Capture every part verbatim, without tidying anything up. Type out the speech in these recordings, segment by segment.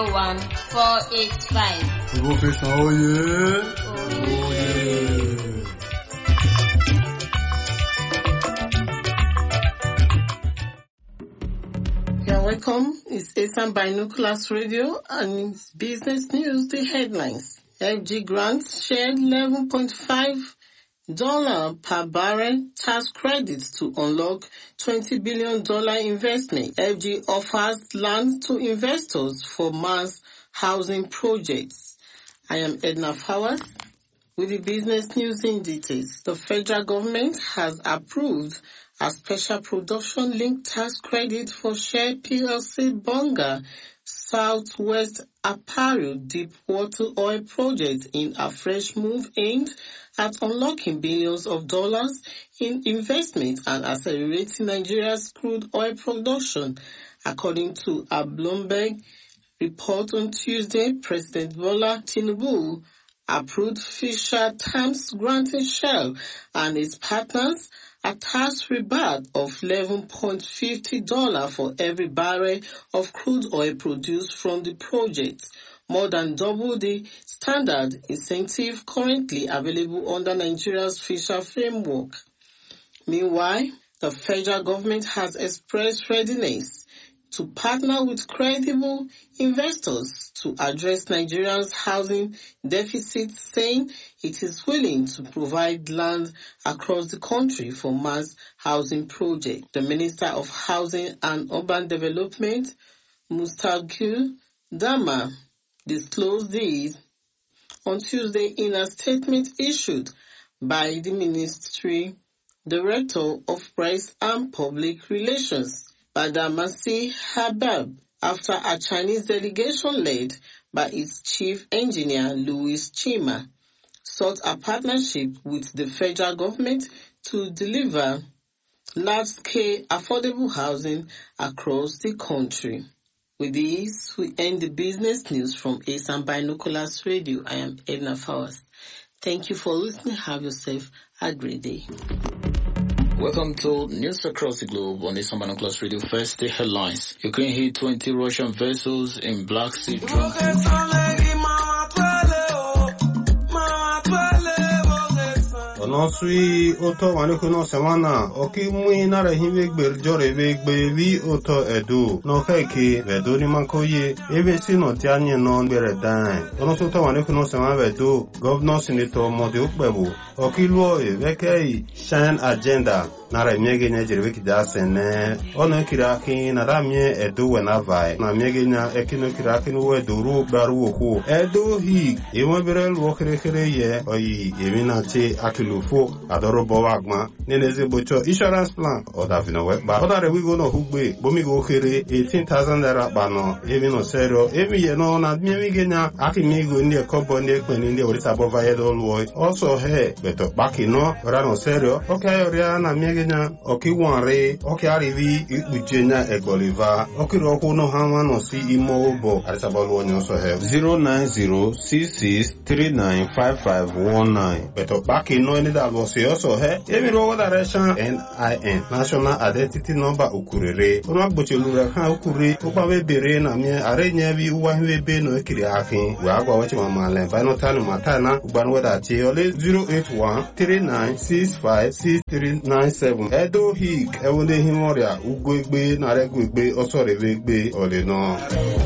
zero one four eight five. Professor Oye. Oye. You're welcome. It's Esan Binoculars Radio and it's business news, the headlines. F G grants shared eleven point five dollars per barrel tax credits to unlock twenty billion dollars investment. F G offers land to investors for mass housing projects. I am Edna Fawaz with the business news in details. The federal government has approved a special production-linked tax credit for Shell P L C Bonga Southwest Apparel deep-water oil project in a fresh move aimed at unlocking billions of dollars in investment and accelerating Nigeria's crude oil production. According to a Bloomberg report on Tuesday, President Bola Tinubu approved fiscal terms granting Shell and its partners a tax rebate of eleven point five zero dollars for every barrel of crude oil produced from the project, more than double the standard incentive currently available under Nigeria's fiscal framework. Meanwhile, the federal government has expressed readiness to partner with credible investors to address Nigeria's housing deficit, saying it is willing to provide land across the country for mass housing projects. The Minister of Housing and Urban Development, Mustaqiu Dama, disclosed this on Tuesday in a statement issued by the Ministry Director of Press and Public Relations, Badamasi Habab, after a Chinese delegation led by its chief engineer, Louis Chima, sought a partnership with the federal government to deliver large-scale affordable housing across the country. With this, we end the business news from Esan Binoculars Radio. I am Edna Fawaz. Thank you for listening. Have yourself a great day. Welcome to News Across the Globe on Esan Binoculars Radio. First, the headlines. Ukraine hit twenty Russian vessels in Black Sea. Nosui oto wanekuno semana oki mui nara hive gberjore ve gbevi oto edu no keke vedo ni makoye ebe si no tianye no ngbere dan ono so to wanekuno semana vedo governor senator mode okpebu oki luo e vekei shine agenda nara miege nya jerwe kida sene ono kiraki nara mie edu wena vai na miege nya ekino kiraki no wedo ru baru oku edu hi ewo bere luo kere kere ye oyi emina che akilu fo adoro bowagma neneze bocho insurance plan oda vino we ba oda re we go no hugbe bomi go kere eighteen thousand naira ba no even no serio emi ye no na mi mi genya aki mi go ndi kompo ndi pe ndi orisa bova ye do lo also he beto baki no ora no serio okay ora na mi genya oki wanre oki arivi ikujenya egoliva oki ro ko no hama no si imo obo arisa bolo onyo so he zero nine zero six six three nine five five one nine beto baki no ni da lo se also he emi ro direction N I N national identity number ukurere ono agbochelu ha ukure ogbawe bere na mi are nya bi uwa hwe be no kiri afin we agwa wachi mama le ba no tanu matana ugban weda ti ole zero eight one three nine six five six three nine seven edo hik ewonde himoria ugwegbe na regwegbe osore wegbe ole no.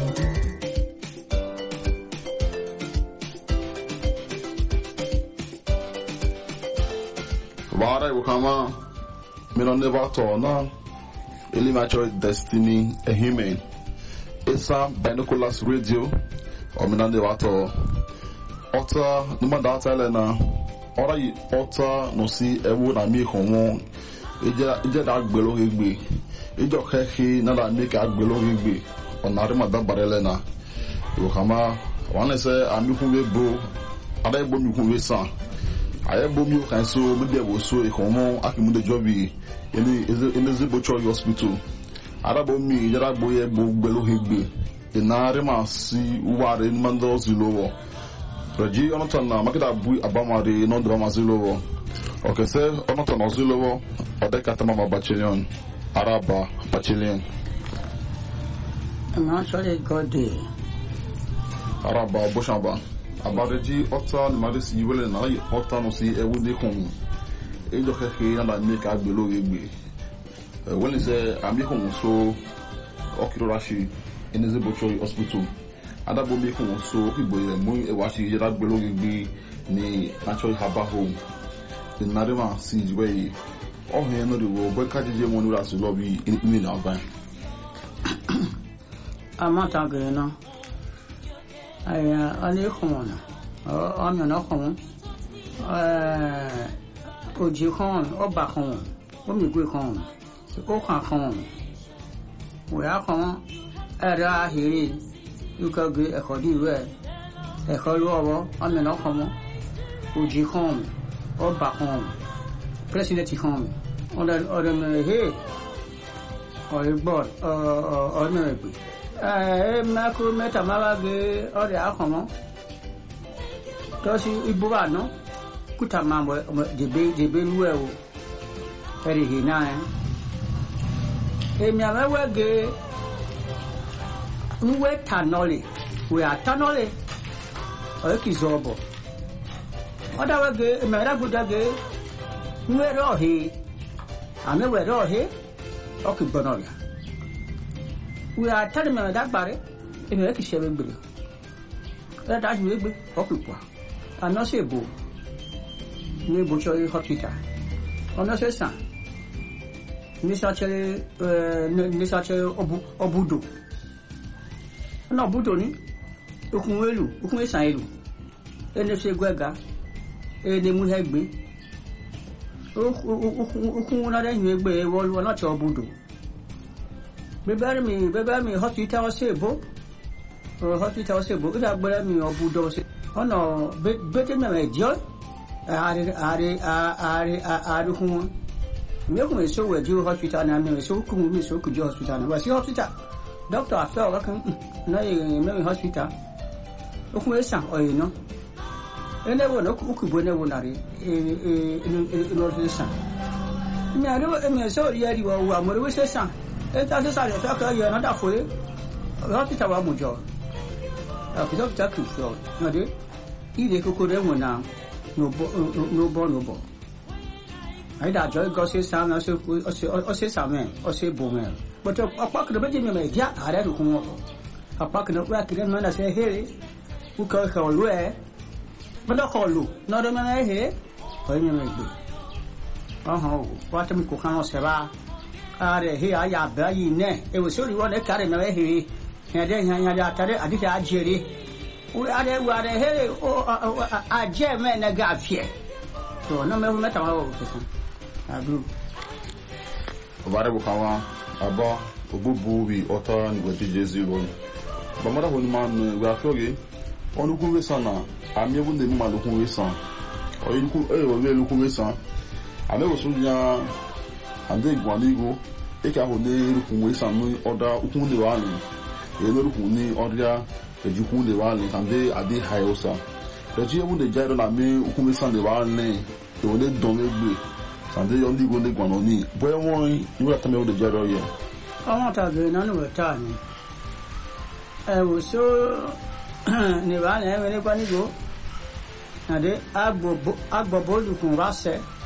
Vara ukama mino never tona ili macho destiny a human. Esan Binoculars Radio or mino never to ota nima data lena ora yi ota no si ewu na mi komo ije ije da agbelo gbe ijo keke na da make agbelo gbe onare ma da barele na ukama wana se ami kunwe bo ada ebo mi kunwe san I have bomi kan so maybe wo so e komo akimu de jobi ele ele Zibocho hospital ara bomi yara boye bo gbelo hegbe e na re ma si uware ni mando zilowo roji onoton na makida bu abamare no do ma zilowo okay se onoton no zilowo ode katama ma bachelion araba bachelion. I'm actually got the araba boshamba abareji ota ni madisi wele na ota no si ewu de kon e do keke na na make agbelo egbe wele se ami kon so okirolashi eneze bochori hospital adabo mi kon so igboye mu e wa shi yera agbelo egbe ni natural haba home in narima si jwe o he no de wo boy ka jeje mo nura so lobby in na ban amata ge na aya ani khona o mi na khon eh o ji khon o ba khon o mi gwe khon o khan khon wo ya khon ara hiri yu ka ge e khodi we e kholo wo o mi na khon o ji khon o ba khon president khon on a on a he o igbo o o no egbe eh makro meta mawage ore akomo to si ibuba no kuta mambo de be de be luwe o eri hina eh e mi amawage nwe tanole we atanole o kizobo oda wage me ra gudage nwe ro he ame we ro he o ki bonoya we are telling me that bare in a kishe gbe that as we gbe okupwa and no se bo ni bo cho hospital ono se san ni sa chere ni sa chere obu obudo no obudo ni okun elu okun esan elu ene se gwega ene mu hegbe okun na de yin gbe wo wo na cho obudo bebere mi bebere mi hospital o sebo o hospital o sebo ida gbere mi obudo se ono bete me me dio are are are are hun me ko so we dio hospital na me so ku mi so ku dio hospital na wa si hospital doctor after wa kan na ye me hospital o ku esan o yi no ene wo no ku ku bo ne wo na re e e e no esan mi are me so ri ari wa wa mo re we esan e ta se sare ta ka ye na da fo e hospital wa mo jo a fi doctor ku so na de ile ko ko re mo na no bo no bo no bo ai da jo go se sa na se o se o se sa me o se bo me but apa ke be me me dia are ru ku mo apa ke no wa ke na na se he u ka ka lu e ba da ko lu na do me he o me me gbe aha wa ta mi ko kan o se ba are he aya ba yi ne e wo so ri won e kare me he he de nya nya ya tare adi ta ajere we are we are he o aje me na ga fie so no me me ta wa o kesan agru bare bu kawa aba obubu wi ota ni godi jesu ro ba mara ho ni man we afoge onu ku we sana ami ebu ne mu ma lu ku we san o yi ku e o we lu ku we san ame wo so nya ande igwanigo eke ahụ na-erukwu nwe sanu ọda ukwu ndị wali na-erukwu ni ọrịa ejikwu ndị wali ka ndị adị ha ụsa eji ewu ndị jairo na me ukwu nwe sanu wali ewu ndị dọm egbe ka ndị yọ ndị igwe ndị gwanọ ni bụ enwe iwe atame ewu ndị jairo ya ọmọ tàbí nánú wẹ̀ta ni ẹ̀wò só ní wàhálà ẹ̀wẹ̀ nípa nígbò àdé agbọ̀bọ̀ olùkùn wá sẹ́